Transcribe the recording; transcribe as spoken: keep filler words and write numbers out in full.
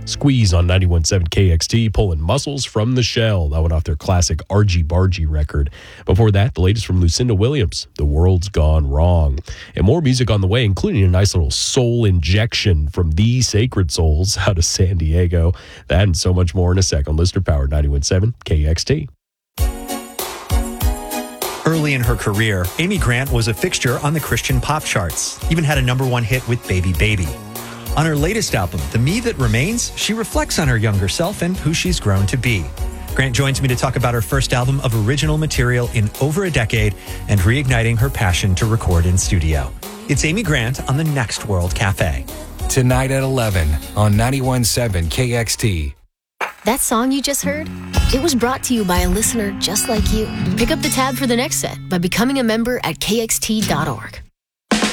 Squeeze on ninety-one point seven K X T, pulling Muscles from the Shell. That went off their classic Argy Bargy record. Before that, the latest from Lucinda Williams, The World's Gone Wrong. And more music on the way, including a nice little soul injection from The Sacred Souls out of San Diego. That and so much more in a second. Listener Powered ninety-one point seven K X T. Early in her career, Amy Grant was a fixture on the Christian pop charts, even had a number one hit with Baby Baby. On her latest album, The Me That Remains, she reflects on her younger self and who she's grown to be. Grant joins me to talk about her first album of original material in over a decade and reigniting her passion to record in studio. It's Amy Grant on the Next World Cafe. Tonight at eleven on ninety-one point seven K X T. That song you just heard? It was brought to you by a listener just like you. Pick up the tab for the next set by becoming a member at K X T dot org.